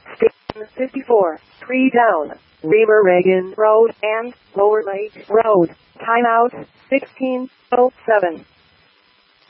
Station 54, Tree Down, Reamer Reagan Road and Lower Lake Road. Timeout 16:07.